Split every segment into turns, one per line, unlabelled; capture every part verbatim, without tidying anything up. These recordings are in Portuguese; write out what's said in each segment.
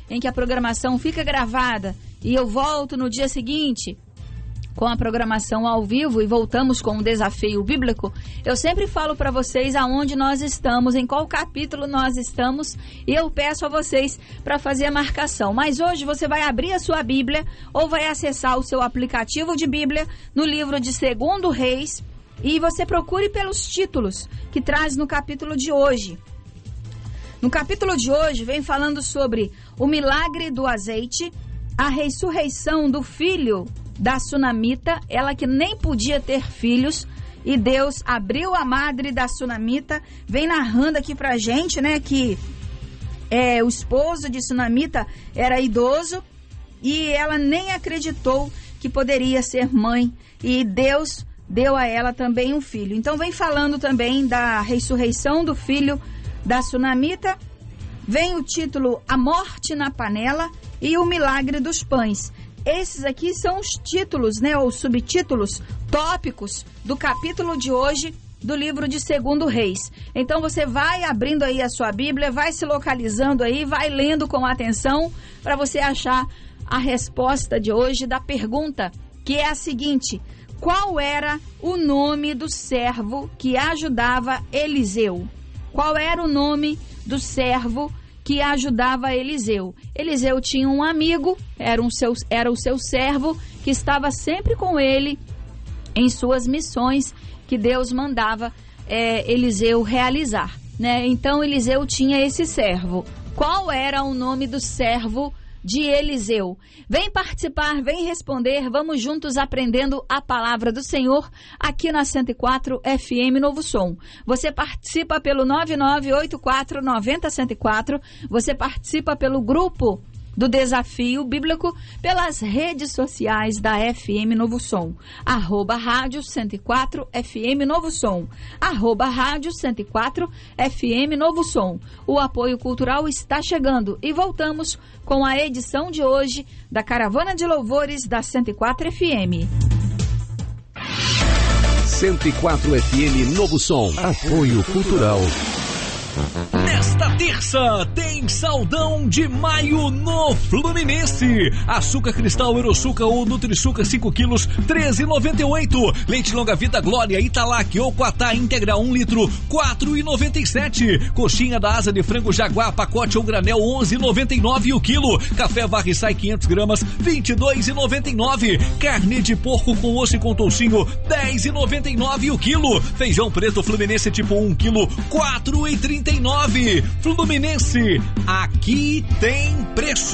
em que a programação fica gravada e eu volto no dia seguinte com a programação ao vivo e voltamos com um desafio bíblico, eu sempre falo para vocês aonde nós estamos, em qual capítulo nós estamos, e eu peço a vocês para fazer a marcação. Mas hoje você vai abrir a sua Bíblia ou vai acessar o seu aplicativo de Bíblia no livro de Segundo Reis e você procure pelos títulos que traz no capítulo de hoje. No capítulo de hoje vem falando sobre o milagre do azeite, a ressurreição do filho da sunamita, ela que nem podia ter filhos, e Deus abriu a madre da sunamita. Vem narrando aqui pra gente, né, que é, o esposo de sunamita era idoso e ela nem acreditou que poderia ser mãe, e Deus deu a ela também um filho. Então vem falando também da ressurreição do filho da sunamita. Vem o título A Morte na Panela e o Milagre dos Pães. Esses aqui são os títulos, né, ou subtítulos, tópicos do capítulo de hoje do livro de Segundo Reis. Então você vai abrindo aí a sua Bíblia, vai se localizando aí, vai lendo com atenção para você achar a resposta de hoje da pergunta, que é a seguinte: qual era o nome do servo que ajudava Eliseu? Qual era o nome do servo que ajudava Eliseu? Eliseu tinha um amigo, era, um seu, era o seu servo, que estava sempre com ele em suas missões que Deus mandava é, Eliseu realizar, né? Então Eliseu tinha esse servo. Qual era o nome do servo de Eliseu? Vem participar, vem responder, vamos juntos aprendendo a palavra do Senhor aqui na cento e quatro F M Novo Som. Você participa pelo nove nove oito quatro nove zero zero um quatro, você participa pelo grupo do Desafio Bíblico, pelas redes sociais da F M Novo Som, arroba rádio cento e quatro F M Novo Som, arroba rádio cento e quatro F M Novo Som. O apoio cultural está chegando e voltamos com a edição de hoje da Caravana de Louvores da cento e quatro F M.
cento e quatro F M Novo Som, apoio cultural.
Nesta terça tem Saldão de Maio no Fluminense. Açúcar Cristal, Euroçúcar ou Nutriçúcar cinco quilos, treze reais e noventa e oito centavos. Leite Longa Vida Glória, Italac ou Quatá íntegra um litro, quatro reais e noventa e sete centavos. Coxinha da asa de frango Jaguar, pacote ou granel, onze reais e noventa e nove centavos o quilo. Café Varre-Sai quinhentas gramas, vinte e dois reais e noventa e nove centavos. Carne de porco com osso e com toucinho, dez reais e noventa e nove centavos o quilo. Feijão preto Fluminense tipo um quilo, quatro reais e trinta e nove centavos. Fluminense, aqui tem preço.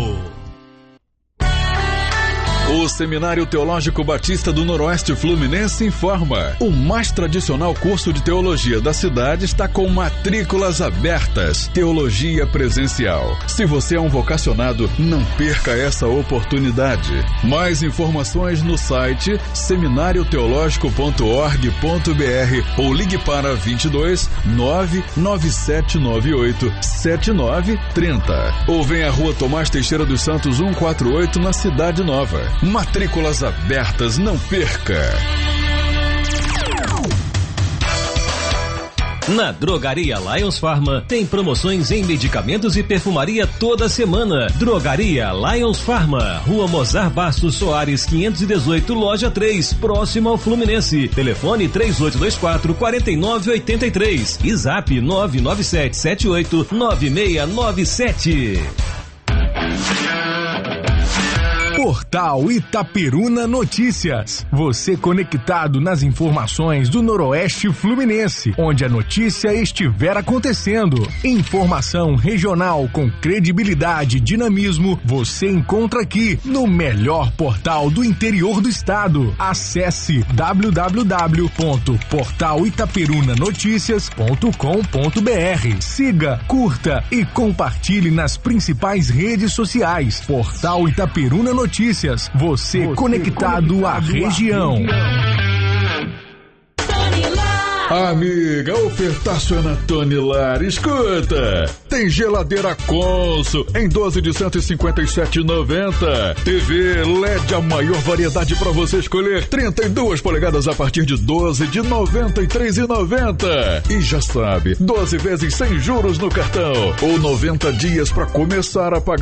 O Seminário Teológico Batista do Noroeste Fluminense informa: o mais tradicional curso de teologia da cidade está com matrículas abertas. Teologia presencial. Se você é um vocacionado, não perca essa oportunidade. Mais informações no site seminário teológico ponto org ponto br ou ligue para vinte e dois, nove nove sete nove oito, sete nove três zero. Ou venha à Rua Tomás Teixeira dos Santos cento e quarenta e oito, na Cidade Nova. Matrículas abertas, não perca!
Na Drogaria Lions Pharma tem promoções em medicamentos e perfumaria toda semana. Drogaria Lions Pharma, Rua Mozar Bastos Soares quinhentos e dezoito, Loja três, próximo ao Fluminense. Telefone três oito dois quatro, quatro nove oito três e Zap nove nove sete sete oito nove seis nove sete.
Portal Itaperuna Notícias. Você conectado nas informações do Noroeste Fluminense, onde a notícia estiver acontecendo. Informação regional com credibilidade e dinamismo, você encontra aqui no melhor portal do interior do estado. Acesse w w w ponto portal itaperuna noticias ponto com ponto b r. Siga, curta e compartilhe nas principais redes sociais. Portal Itaperuna Notícias. Notícias, você, você conectado, conectado à região.
Amiga, ofertaço é na Tonilar. Escuta, tem geladeira Consul em doze de cento e cinquenta e sete reais e noventa centavos. T V L E D, a maior variedade para você escolher, trinta e duas polegadas a partir de doze de noventa e três reais e noventa centavos. E já sabe, doze vezes sem juros no cartão ou noventa dias para começar a pagar